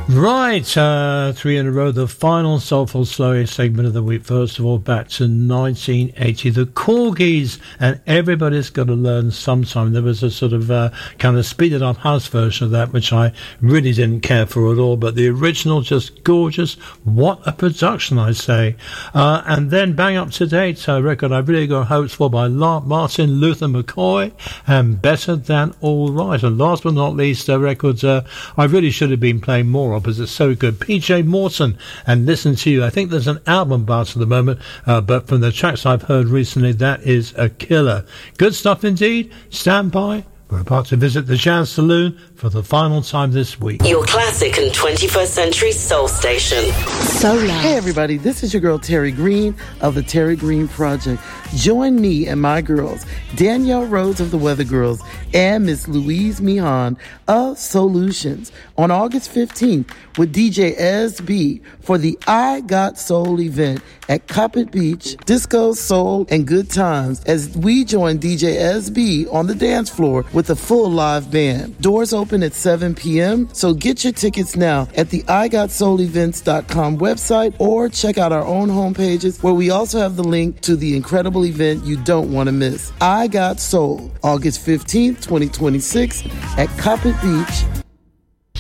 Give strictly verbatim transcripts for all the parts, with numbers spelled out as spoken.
Right, uh, three in a row, the final Soulful Slow segment of the week. First of all, back to nineteen eighty, the Corgis, and everybody's got to learn sometime. There was a sort of uh, kind of speeded up house version of that, which I really didn't care for at all, but the original, just gorgeous. What a production, I say. Uh, and then bang up to date, a record I've really got hopes for by La- Martin Luther McCoy, and Better Than All Right. And last but not least, a record uh, I really should have been playing more of, because it's so good. P J Morton and Listen to You. I think there's an album bout at the moment, uh, but from the tracks I've heard recently, that is a killer. Good stuff indeed. Stand by. We're about to visit the Jazz Saloon for the final time this week. Your classic and twenty-first century soul station. Solar. Hey everybody, this is your girl Terry Green of the Terry Green Project. Join me and my girls, Danielle Rhodes of the Weather Girls and Miss Louise Mihan of Solutions on August fifteenth with D J S B for the I Got Soul event at Coppet Beach. Disco, soul, and good times as we join D J S B on the dance floor with a full live band. Doors open at seven p.m., so get your tickets now at the I Got Soul Events dot com website or check out our own homepages where we also have the link to the incredible event you don't want to miss. I Got Soul, August fifteenth, twenty twenty-six at Coppet Beach.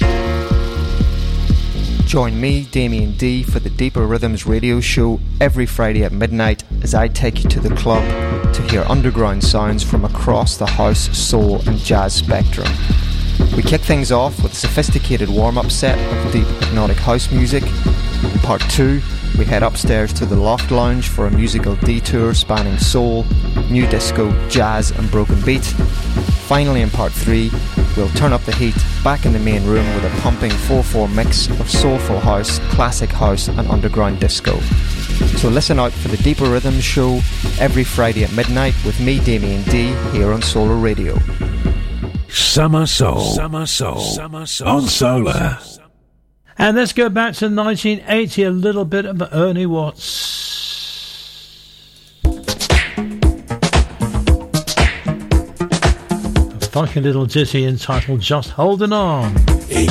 Join me, Damien D, for the Deeper Rhythms radio show every Friday at midnight as I take you to the club to hear underground sounds from across the house, soul and jazz spectrum. We kick things off with a sophisticated warm-up set of deep hypnotic house music. In part two, we head upstairs to the Loft Lounge for a musical detour spanning soul, new disco, jazz and broken beat. Finally, in part three, we'll turn up the heat back in the main room with a pumping four four mix of soulful house, classic house and underground disco. So listen out for the Deeper Rhythms show every Friday at midnight with me, Damien D, here on Solar Radio. Summer Soul, Summer Soul, Summer Soul on Solar. And let's go back to nineteen eighty, a little bit of Ernie Watts. A funky little ditty entitled Just Holding On.